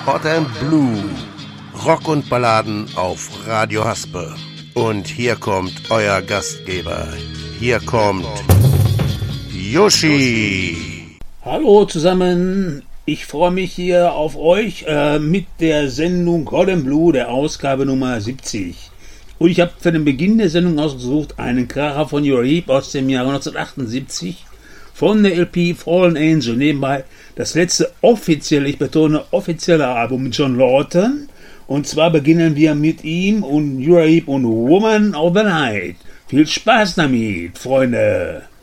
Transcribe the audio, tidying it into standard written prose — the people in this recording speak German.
Hot and Blue. Rock und Balladen auf Radio Haspe. Und hier kommt euer Gastgeber. Hier kommt Yoshi. Hallo zusammen. Ich freue mich hier auf euch mit der Sendung Hot and Blue, der Ausgabe Nummer 70. Und ich habe für den Beginn der Sendung ausgesucht einen Kracher von Uriah Heep aus dem Jahre 1978 von der LP Fallen Angel. Nebenbei das letzte offizielle, ich betone offizielle Album mit John Lawton. Und zwar beginnen wir mit ihm und Uriah Heep und Woman of the Night. Viel Spaß damit, Freunde!